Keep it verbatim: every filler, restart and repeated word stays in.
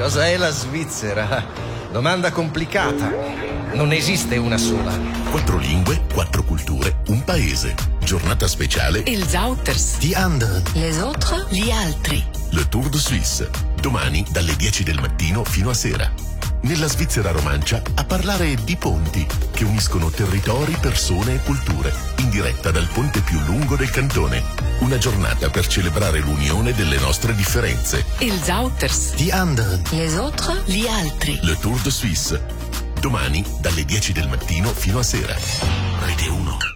Cosa è la Svizzera? Domanda complicata. Non esiste una sola. Quattro lingue, quattro culture, un paese. Giornata speciale. Ils Outers. Die anderen. Les autres. Gli altri. Le Tour de Suisse. Domani dalle dieci del mattino fino a sera. Nella Svizzera romancia a parlare di ponti che uniscono territori, persone e culture, in diretta dal ponte più lungo del cantone. Una giornata per celebrare l'unione delle nostre differenze. Ils Outers. Die anderen. Les autres. Gli altri. Le Tour de Suisse. Domani dalle dieci del mattino fino a sera. Rete uno.